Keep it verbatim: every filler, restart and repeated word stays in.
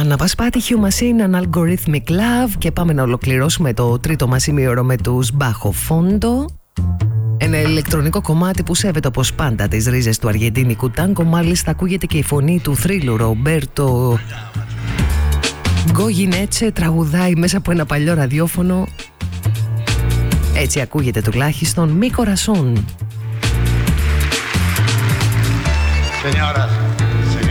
Αναπασπάτη Hugh Machine, An Algorithmic Love. Και πάμε να ολοκληρώσουμε το τρίτο μας ημίωρο με τους Bajo Fondo. Ένα ηλεκτρονικό κομμάτι που σέβεται όπως πάντα τις ρίζες του αργεντίνικου τάγκο. Μάλιστα ακούγεται και η φωνή του θρύλου Ρομπέρτο Γκογινέτσε, τραγουδάει μέσα από ένα παλιό ραδιόφωνο. Έτσι ακούγεται τουλάχιστον. Mi Corazón. Señoras